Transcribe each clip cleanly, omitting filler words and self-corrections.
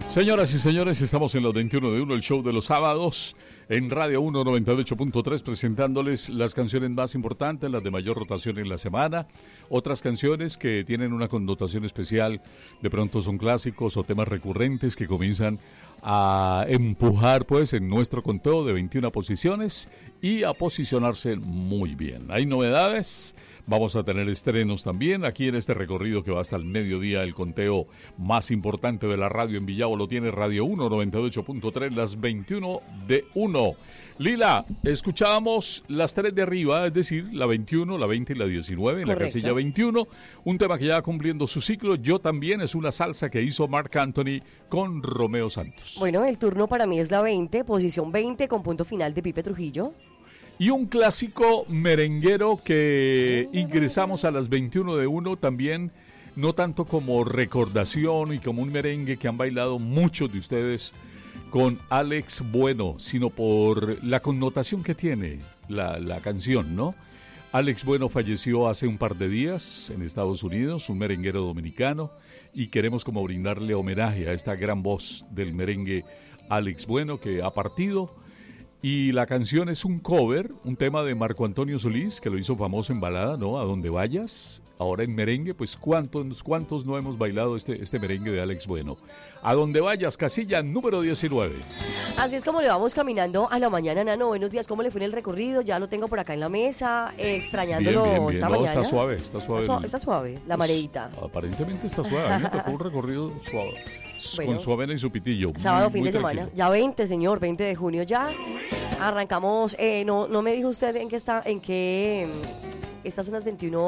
Señoras y señores, estamos en los 21 de 1, el show de los sábados, en Radio 1 98.3, presentándoles las canciones más importantes, las de mayor rotación en la semana, otras canciones que tienen una connotación especial, de pronto son clásicos o temas recurrentes que comienzan a empujar pues en nuestro conteo de 21 posiciones y a posicionarse muy bien. Hay novedades. Vamos a tener estrenos también aquí en este recorrido que va hasta el mediodía. El conteo más importante de la radio en Villavo lo tiene Radio 1 98.3, las 21 de 1. Lila, escuchábamos las tres de arriba, es decir, la 21, la 20 y la 19, en Correcto. La casilla 21. Un tema que ya va cumpliendo su ciclo. Yo también, es una salsa que hizo Marc Anthony con Romeo Santos. Bueno, el turno para mí es la 20, posición 20 con punto final de Pipe Trujillo. Y un clásico merenguero que ingresamos a las 21 de 1 también, no tanto como recordación y como un merengue que han bailado muchos de ustedes con Alex Bueno, sino por la connotación que tiene la canción, ¿no? Alex Bueno falleció hace un par de días en Estados Unidos, un merenguero dominicano, y queremos como brindarle homenaje a esta gran voz del merengue Alex Bueno que ha partido. Y la canción es un cover, un tema de Marco Antonio Solís, que lo hizo famoso en balada, ¿no? A donde vayas. Ahora en merengue, pues ¿cuántos no hemos bailado este merengue de Alex Bueno? A donde vayas, casilla número 19. Así es como le vamos caminando a la mañana, Nano. Buenos días, ¿cómo le fue en el recorrido? Ya lo tengo por acá en la mesa, extrañándolo bien. esta No, mañana. Está suave. Está suave, la mareita. Aparentemente está suave, a mí me tocó un recorrido suave. Bueno, con su avena y su pitillo. Sábado, fin de semana. Ya 20, señor, 20 de junio ya. Arrancamos, no me dijo usted en qué estas son las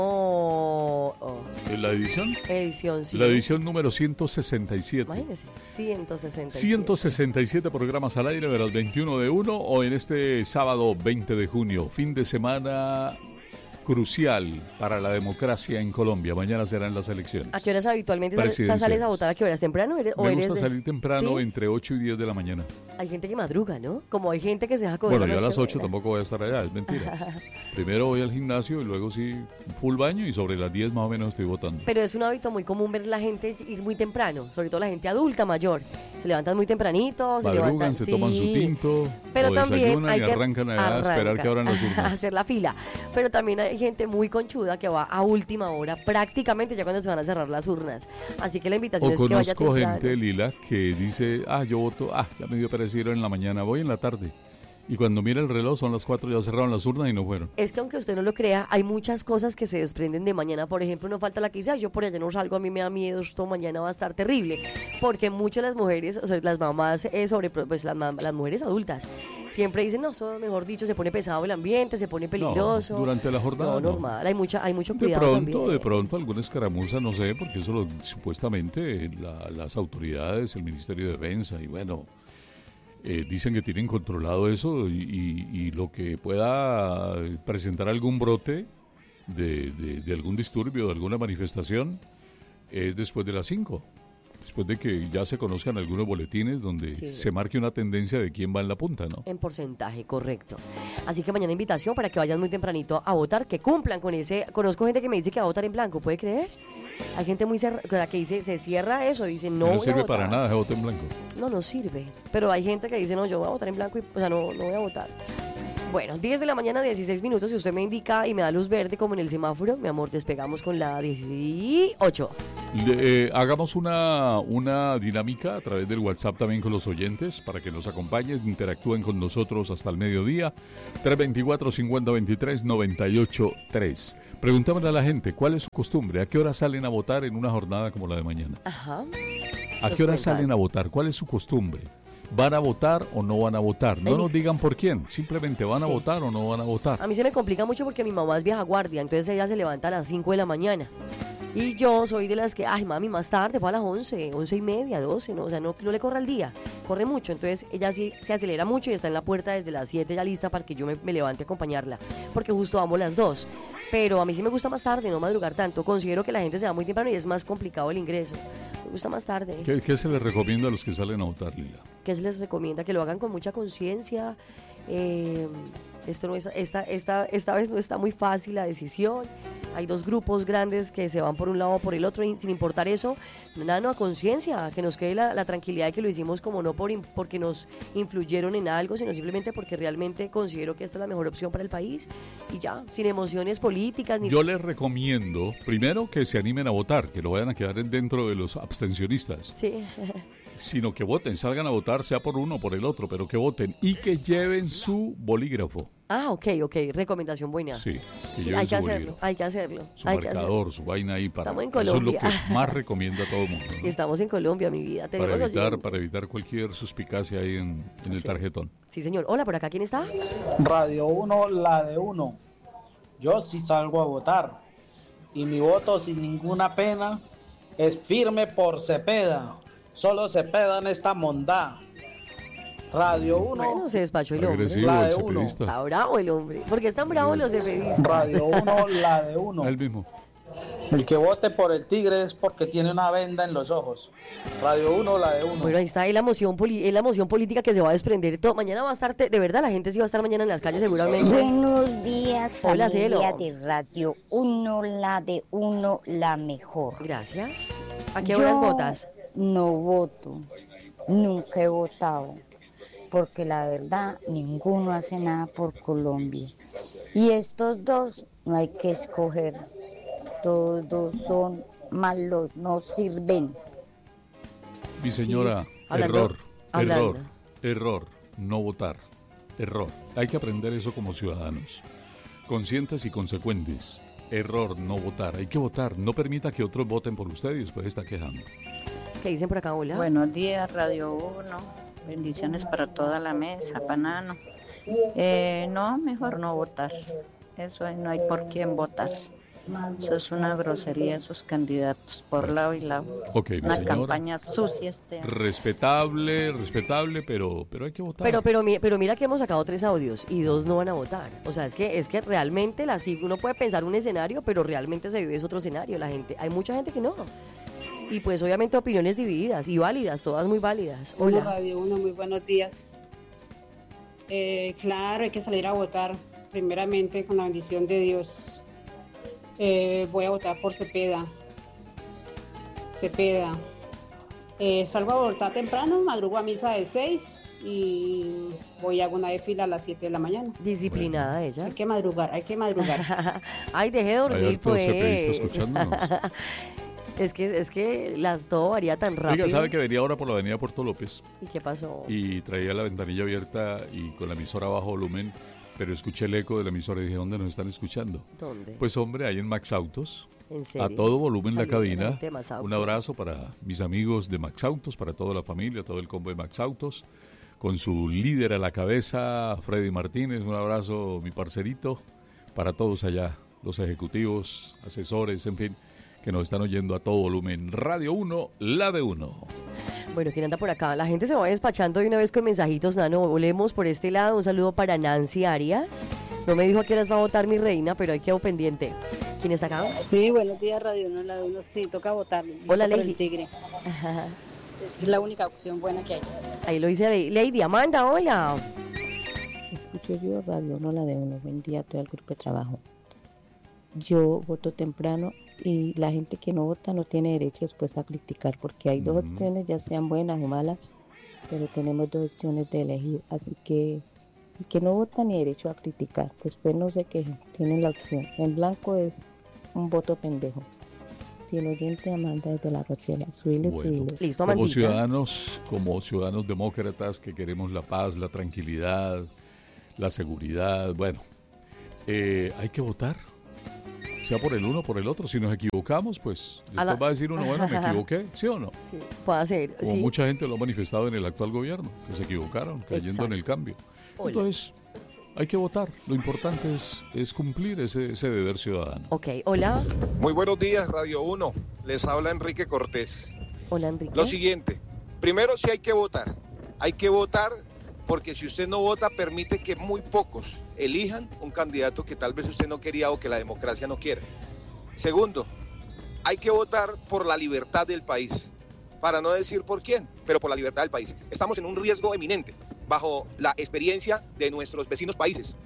21... ¿En la edición? Edición, sí. La edición número 167. Imagínese, 167. 167 programas al aire de las 21 de 1 o en este sábado 20 de junio, fin de semana crucial para la democracia en Colombia. Mañana serán las elecciones. ¿A qué horas habitualmente sales a votar? ¿A qué horas? ¿Temprano? Me gusta salir temprano, ¿sí? Entre 8 y 10 de la mañana. Hay gente que madruga, ¿no? Como hay gente que se deja coger. Bueno, yo a las 8 tampoco voy a estar allá, es mentira. Primero voy al gimnasio y luego sí, full baño, y sobre las 10 más o menos estoy votando. Pero es un hábito muy común ver la gente ir muy temprano, sobre todo la gente adulta, mayor. Se levantan muy tempranito, madrugan, se toman su tinto, pero también hay y que arrancan a esperar que abran las urnas. A hacer la fila. Pero también hay gente muy conchuda que va a última hora, prácticamente ya cuando se van a cerrar las urnas. Así que la invitación es que vaya temprano. O conozco gente, Lila, que dice, yo voto, ya me dio perecido en la mañana, voy en la tarde. Y cuando mira el reloj son las 4, ya cerraron las urnas y no fueron. Es que aunque usted no lo crea, hay muchas cosas que se desprenden de mañana. Por ejemplo, no falta la que dice, yo por allá no salgo, a mí me da miedo, esto mañana va a estar terrible. Porque muchas de las mujeres, o sea, las mamás, las mujeres adultas, siempre dicen, no, eso mejor dicho, se pone pesado el ambiente, se pone peligroso. No, durante la jornada no. Normal, hay mucho cuidado también. De pronto, alguna escaramuza, no sé, porque eso supuestamente las autoridades, el Ministerio de Defensa y bueno... dicen que tienen controlado eso y lo que pueda presentar algún brote de algún disturbio, de alguna manifestación, es después de las 5. Después de que ya se conozcan algunos boletines donde se marque una tendencia de quién va en la punta, ¿no? En porcentaje, correcto. Así que mañana invitación para que vayan muy tempranito a votar, que cumplan con ese... Conozco gente que me dice que va a votar en blanco, ¿puede creer? Hay gente muy que dice, se cierra eso, dice no sirve para nada, se vota en blanco. No sirve. Pero hay gente que dice, no, yo voy a votar en blanco, no voy a votar. Bueno, 10 de la mañana, 16 minutos. Si usted me indica y me da luz verde como en el semáforo, mi amor, despegamos con la 18. Hagamos una dinámica a través del WhatsApp también con los oyentes para que nos acompañen, interactúen con nosotros hasta el mediodía. 324-5023-983. Preguntémosle a la gente, ¿cuál es su costumbre? ¿A qué hora salen a votar en una jornada como la de mañana? Ajá. ¿A qué hora salen a votar? ¿Cuál es su costumbre? ¿Van a votar o no van a votar? No nos digan por quién, simplemente ¿van a votar o no van a votar? A mí se me complica mucho porque mi mamá es vieja guardia, entonces ella se levanta a las 5 de la mañana. Y yo soy de las que, mami, más tarde, fue a las 11, 11:30, 12, ¿no? O sea, no le corra el día, corre mucho. Entonces ella sí se acelera mucho y está en la puerta desde las 7 ya lista para que yo me levante a acompañarla, porque justo vamos las dos. Pero a mí sí me gusta más tarde, no madrugar tanto. Considero que la gente se va muy temprano y es más complicado el ingreso. Me gusta más tarde. ¿Qué se les recomienda a los que salen a votar, Lila? ¿Qué se les recomienda? Que lo hagan con mucha conciencia, Esto no es, esta vez no está muy fácil la decisión. Hay dos grupos grandes que se van por un lado o por el otro, y sin importar eso, nada, no, a conciencia, que nos quede la tranquilidad de que lo hicimos como no porque nos influyeron en algo, sino simplemente porque realmente considero que esta es la mejor opción para el país, y ya, sin emociones políticas. Yo les recomiendo, primero, que se animen a votar, que no vayan a quedar dentro de los abstencionistas. Sí. Sino que voten, salgan a votar, sea por uno o por el otro, pero que voten y que lleven su bolígrafo. Ah, ok, recomendación buena. Sí, que Sí, lleven hay que su hacerlo, bolígrafo, hay que hacerlo. su hay que marcador, hacerlo. su vaina ahí para. Estamos en Eso es lo Colombia. que más recomiendo a todo el mundo, ¿no? Estamos en Colombia, mi vida. Tenemos Para evitar cualquier suspicacia ahí en el tarjetón. Sí, señor. Hola, ¿por acá quién está? Radio 1, la de 1. Yo sí salgo a votar. Y mi voto sin ninguna pena es firme por Cepeda. Solo Cepeda en esta mondá. Radio 1. Bueno, se despachó el hombre. Agresivo La el de uno. cepedista. Está bravo el hombre. ¿Por qué están bravos los cepedistas? Radio 1, la de 1. El mismo. El que vote por el Tigre es porque tiene una venda en los ojos. Radio 1, la de 1. Bueno, ahí está, es la emoción política que se va a desprender. De verdad, la gente sí va a estar mañana en las calles seguramente. Buenos días, Hola, familia cielo. de Radio 1, la de 1, la mejor. Gracias. ¿A qué horas votas? No voto, nunca he votado, porque la verdad ninguno hace nada por Colombia. Y estos dos no hay que escoger, todos dos son malos, no sirven. Mi señora, Sí, hablando. error, no votar, error. Hay que aprender eso como ciudadanos, conscientes y consecuentes. Error, no votar, hay que votar. No permita que otros voten por usted y después está quejando. ¿Qué dicen por acá? Hola. Buenos días, Radio 1. Bendiciones para toda la mesa, Panano. No, mejor no votar. Eso ahí no hay por quién votar. Eso es una grosería, esos candidatos, por lado y lado. Ok, mi Una señora. campaña sucia Respetable, pero hay que votar. Pero mira que hemos sacado 3 audios y 2 no van a votar. O sea, es que realmente uno puede pensar un escenario, pero realmente se vive es otro escenario. Hay mucha gente que no. Y pues obviamente opiniones divididas y válidas, todas muy válidas. Hola Hola. Radio 1, muy buenos días. Claro, hay que salir a votar, primeramente con la bendición de Dios. Voy a votar por Cepeda. Salgo a votar temprano, madrugo a misa de 6 y voy a una de fila a las 7 de la mañana. Disciplinada ella. Hay que madrugar. Ay, deje de Hay dormir, hartos pues. cepedistas escuchándonos. Es que todo varía tan rápido. Oiga, ¿sabe que venía ahora por la avenida Puerto López? ¿Y qué pasó? Y traía la ventanilla abierta y con la emisora a bajo volumen, pero escuché el eco de la emisora y dije, ¿dónde nos están escuchando? ¿Dónde? Pues hombre, ahí en Max Autos, ¿En serio? a todo volumen la Saludos a la cabina. gente de Max Autos. Un abrazo para mis amigos de Max Autos, para toda la familia, todo el combo de Max Autos, con su líder a la cabeza, Freddy Martínez. Un abrazo, mi parcerito, para todos allá, los ejecutivos, asesores, en fin, que nos están oyendo a todo volumen. Radio 1, la de 1. Bueno, ¿quién anda por acá? La gente se va despachando de una vez con mensajitos, Nano. Volvemos por este lado. Un saludo para Nancy Arias. No me dijo a qué horas va a votar mi reina, pero ahí quedó pendiente. ¿Quién está acá? Sí, buenos días, Radio 1, la de 1. Sí, toca votar. Hola, por Lady. el Tigre. Es la única opción buena que hay. Ahí lo dice Lady. Amanda, hola. Escucho yo Radio 1, la de 1. Buen día a todo el grupo de trabajo. Yo voto temprano y la gente que no vota no tiene derecho después a criticar, porque hay dos opciones, ya sean buenas o malas, pero tenemos 2 opciones de elegir. Así que el que no vota ni derecho a criticar, después no se quejen, tienen la opción. En blanco es un voto pendejo. Fiel oyente, Amanda desde La Rochela. Subile. Listo, Como Amandita. como ciudadanos demócratas que queremos la paz, la tranquilidad, la seguridad, bueno, hay que votar. Sea por el uno o por el otro. Si nos equivocamos, pues después va a decir uno, bueno, me equivoqué, ¿sí o no? Sí, puede ser. Como Sí. mucha gente lo ha manifestado en el actual gobierno, que se equivocaron, creyendo Exacto. en el cambio. Hola. Entonces, hay que votar. Lo importante es cumplir ese deber ciudadano. Ok, hola. Muy buenos días, Radio 1. Les habla Enrique Cortés. Hola, Enrique. Lo siguiente, primero sí hay que votar. Hay que votar porque si usted no vota permite que muy pocos elijan un candidato que tal vez usted no quería o que la democracia no quiere. Segundo, hay que votar por la libertad del país, para no decir por quién, pero por la libertad del país. Estamos en un riesgo eminente bajo la experiencia de nuestros vecinos países.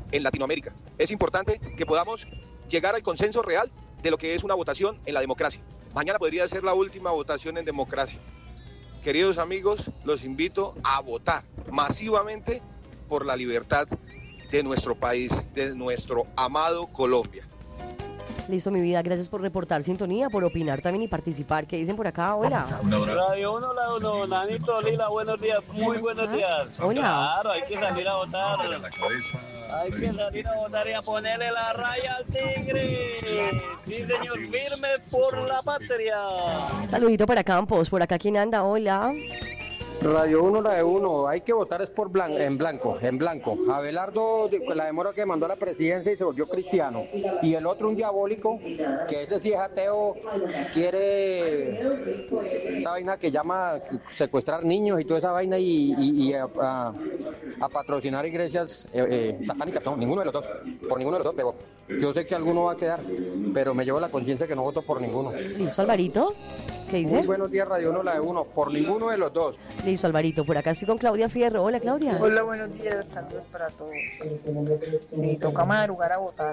en Latinoamérica. Es importante que podamos llegar al consenso real de lo que es una votación en la democracia. Mañana podría ser la última votación en democracia. Queridos amigos, los invito a votar masivamente por la libertad de nuestro país, de nuestro amado Colombia. Listo, mi vida, gracias por reportar sintonía, por opinar también y participar. ¿Qué dicen por acá? Hola. Radio 1, la 1, Nanito, Lila, buenos días, muy buenos días. Hola. Claro, hay que salir a votar. Hay que salir a votar y a ponerle la raya al tigre. Sí, señor, firme por la patria. Saludito para Campos, por acá, ¿quién anda? Hola. Radio 1, la de 1, hay que votar es por en blanco. Abelardo, la demora que mandó a la presidencia y se volvió cristiano. Y el otro, un diabólico, que ese sí es ateo, quiere esa vaina que llama secuestrar niños y toda esa vaina y a patrocinar iglesias satánicas. No, ninguno de los dos, por ninguno de los dos, pero yo sé que alguno va a quedar, pero me llevo la conciencia que no voto por ninguno. ¿Listo, Alvarito? ¿Qué dice? Muy buenos días, Radio 1, la de 1, por ninguno de los dos. Listo, Alvarito, por acá estoy con Claudia Fierro. Hola, Claudia. Hola, buenos días, saludos para todos. Me toca madrugar a votar.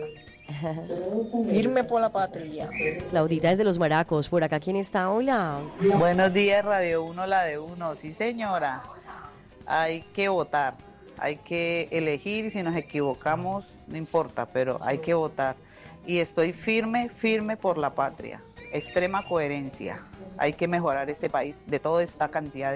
Firme por la patria. Claudita desde Los Maracos, por acá, ¿quién está? Hola. Buenos días, Radio 1, la de 1. Sí, señora. Hay que votar, hay que elegir, si nos equivocamos, no importa, pero hay que votar. Y estoy firme por la patria. Extrema coherencia. Hay que mejorar este país de toda esta cantidad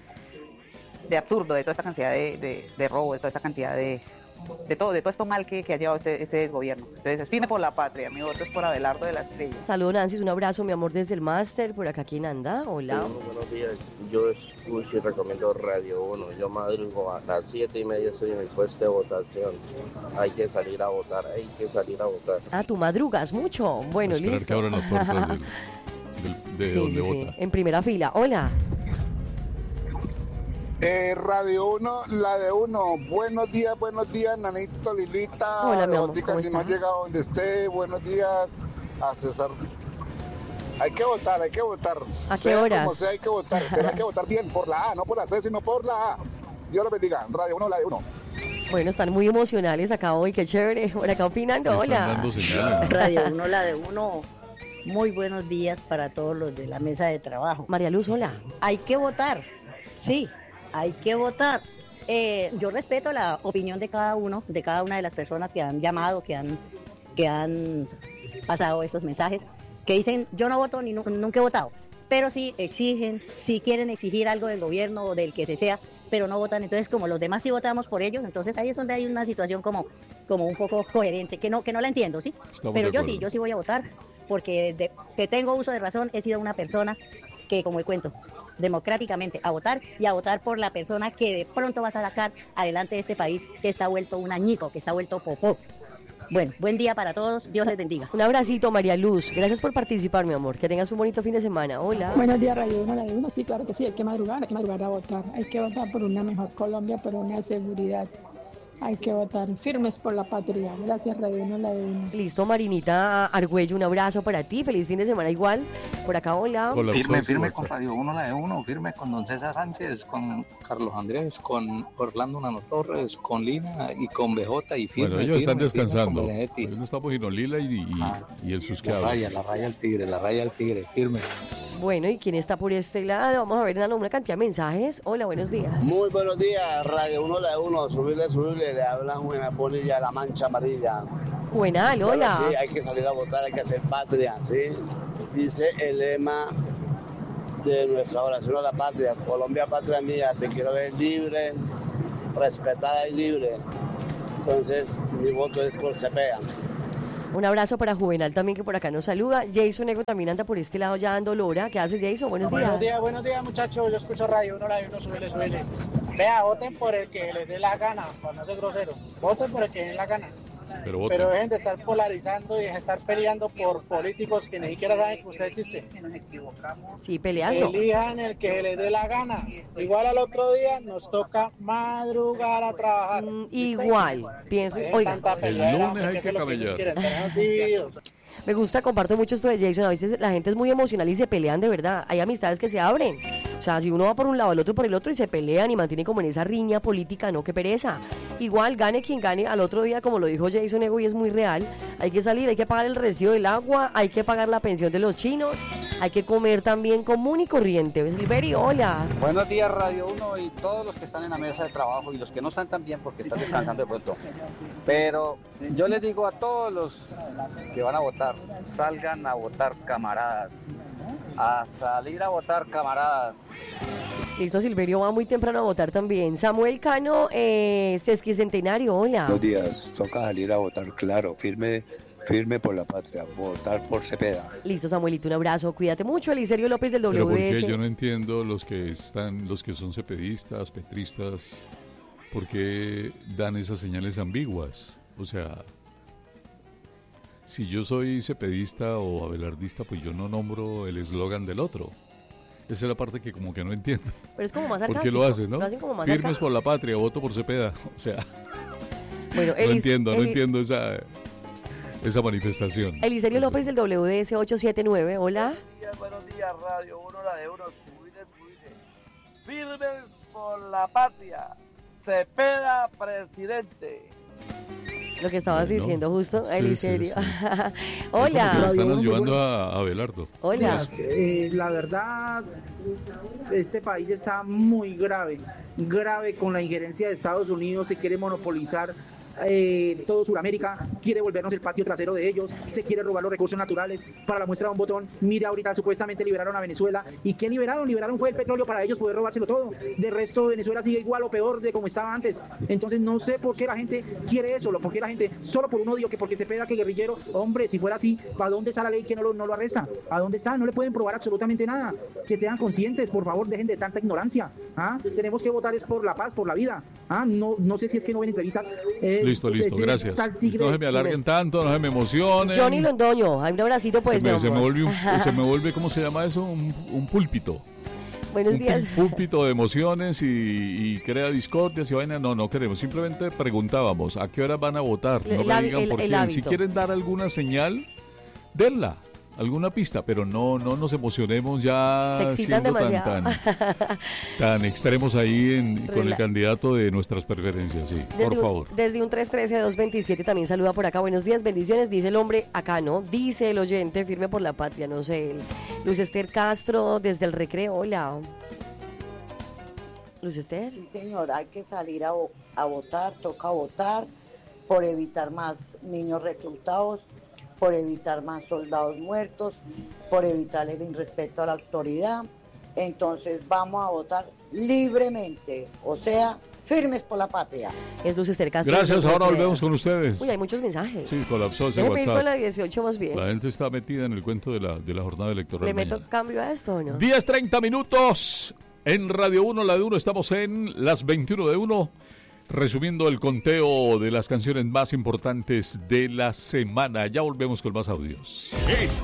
de absurdo, de toda esta cantidad de robo, de toda esta cantidad de todo esto mal que ha llevado este desgobierno. Entonces, firme por la patria. Mi voto es por Abelardo de la Estrella. Saludos, Nancy, un abrazo, mi amor, desde el máster. Por acá, ¿quién anda? Hola. Buenos días, yo escucho y recomiendo Radio 1. Yo madrugo a las 7:30, estoy en el puesto de votación. Hay que salir a votar, Ah, tú madrugas mucho. Bueno, esperar listo. que abran las puertas de donde vota. En primera fila. Hola. Radio 1, la de 1. Buenos días, Nanito, Lilita. Hola, mi amor, Botica, ¿cómo si no está? llega a donde esté, buenos días a César. Hay que votar. ¿A qué Sea horas? como sea, hay que votar, pero hay que votar bien, por la A, no por la C, sino por la A. Dios los bendiga. Radio 1, la de 1. Bueno, están muy emocionales acá hoy, qué chévere. Por acá opinando, Están hola. dando señales. Radio 1, la de 1. Muy buenos días para todos los de la mesa de trabajo. María Luz, hola. Hay que votar, sí, hay que votar. Yo respeto la opinión de cada una de las personas que han llamado, que han pasado esos mensajes, que dicen, yo no voto ni nunca he votado, pero sí exigen, sí quieren exigir algo del gobierno o del que se sea, pero no votan. Entonces, como los demás sí votamos por ellos, entonces ahí es donde hay una situación como un poco coherente, que no la entiendo, ¿sí? Estamos Pero de yo acuerdo. sí voy a votar, porque desde que tengo uso de razón he sido una persona que, como el cuento, democráticamente a votar y a votar por la persona que de pronto va a sacar adelante este país, que está vuelto un añico, que está vuelto popó. Bueno, buen día para todos, Dios les bendiga. Un abracito, María Luz. Gracias por participar, mi amor. Que tengas un bonito fin de semana. Hola. Buenos días, Radio 1, la de 1. Sí, claro que sí, hay que madrugar a votar. Hay que votar por una mejor Colombia, por una seguridad. Hay que votar firmes por la patria. Gracias, Radio 1, la de 1. Listo, Marinita Argüello, un abrazo para ti. Feliz fin de semana igual. Por acá, hola. Firme con Radio 1, la de 1. Firme con don César Sánchez, con Carlos Andrés, con Orlando Nano Torres, con Lina y con BJ. Y firme, Bueno, ellos están descansando. Firme con Benedetti. Hoy no estamos sino Lila y el Susqueado. La raya al tigre, firme. Bueno, ¿y quién está por este lado? Vamos a ver, dando una cantidad de mensajes. Hola, buenos días. Muy buenos días, Radio 1, la de 1. Subirle, le hablan Juvenal Bonilla, la mancha amarilla. Juvenal, hola. Bueno, sí, hay que salir a votar, hay que hacer patria, ¿sí? Dice el lema de nuestra oración a la patria: Colombia, patria mía, te quiero ver libre, respetada y libre. Entonces, mi voto es por Cepeda. Un abrazo para Juvenal también, que por acá nos saluda. Jason Ego también anda por este lado ya dando lora. ¿Qué haces, Jason? Buenos días. Buenos días, muchachos. Yo escucho Radio 1, Radio 1, súbele. Vea, voten por el que les dé la gana, para no ser grosero. Voten por el que les dé la gana. Pero dejen de estar polarizando y de estar peleando por políticos que ni siquiera saben que usted existe. Nos equivocamos. Sí, peleando. Elijan el que les dé la gana. Igual al otro día nos toca madrugar a trabajar. Igual, pienso. Oiga, el lunes hay que camellar. Me gusta, comparto mucho esto de Jason. A veces la gente es muy emocional y se pelean de verdad. Hay amistades que se abren. O sea, si uno va por un lado, el otro por el otro y se pelean y mantienen como en esa riña política, no, qué pereza. Igual, gane quien gane, al otro día, como lo dijo Jason Ego, y es muy real, hay que salir, hay que pagar el recibo del agua, hay que pagar la pensión de los chinos, hay que comer también común y corriente. Silverio, hola. Buenos días, Radio 1 y todos los que están en la mesa de trabajo y los que no están también porque están descansando de pronto. Pero yo les digo a todos los que van a votar, salgan a votar, camaradas. A salir a votar, camaradas. Listo, Silverio va muy temprano a votar también. Samuel Cano, sesquicentenario, hola. Buenos días, toca salir a votar, claro, firme por la patria, votar por Cepeda. Listo, Samuelito, un abrazo, cuídate mucho. Eliserio López del WS. Pero ¿por qué? Yo no entiendo los que son cepedistas, petristas, ¿por qué dan esas señales ambiguas? O sea, si yo soy cepedista o abelardista, pues yo no nombro el eslogan del otro. Esa es la parte que como que no entiendo. Pero es como más sarcástico. ¿Por qué lo hacen, no? Lo hacen como más Firmes sarcástico. por la patria, voto por Cepeda. O sea, bueno, no entiendo esa manifestación. Eliserio López del WS 879, hola. Buenos días, Radio 1, la de 1, firmes por la patria, Cepeda presidente. Lo que estabas diciendo justo, sí, Eliserio. Sí. Hola. Están ayudando a Abelardo. Hola. La verdad, este país está muy grave con la injerencia de Estados Unidos. Se quiere monopolizar todo Sudamérica, quiere volvernos el patio trasero de ellos, se quiere robar los recursos naturales para la muestra de un botón. Mire, ahorita supuestamente liberaron a Venezuela. ¿Y qué liberaron? Liberaron fue el petróleo para ellos poder robárselo todo. De resto, Venezuela sigue igual o peor de como estaba antes. Entonces no sé por qué la gente quiere eso, por qué la gente, solo por un odio, que porque Cepeda, que guerrillero. Hombre, si fuera así, ¿para dónde está la ley que no lo arresta? ¿A dónde está? No le pueden probar absolutamente nada. Que sean conscientes, por favor, dejen de tanta ignorancia. Tenemos que votar es por la paz, por la vida. No sé si es que no ven entrevistas. Listo, gracias. No se me alarguen tanto, no se me emocionen. Johnny Londoño, hay un abracito pues. Se me vuelve, ¿cómo se llama eso? Un púlpito. Buenos días. Un púlpito de emociones y crea discordias y vaina. No queremos. Simplemente preguntábamos a qué hora van a votar. No me digan por qué. Si quieren dar alguna señal, denla. Alguna pista, pero no nos emocionemos ya siendo tan extremos ahí con el candidato de nuestras preferencias, sí, por favor. Desde un 313-227 también saluda por acá, buenos días, bendiciones, dice el hombre acá, ¿no? Dice el oyente, firme por la patria, no sé, Luz Esther Castro, desde el Recreo, hola. Luz Esther. Sí, señor, hay que salir a votar, toca votar por evitar más niños reclutados, por evitar más soldados muertos, por evitar el irrespeto a la autoridad. Entonces vamos a votar libremente, o sea, firmes por la patria. Es Luz Esther Castro. Gracias, ahora volvemos con ustedes. Uy, hay muchos mensajes. Sí, colapsó ese WhatsApp. Con la 18 más bien. La gente está metida en el cuento de la jornada electoral. ¿Le meto cambio a esto o no? 10:30 minutos en Radio 1, la de 1, estamos en las 21 de 1. Resumiendo el conteo de las canciones más importantes de la semana. Ya volvemos con más audios.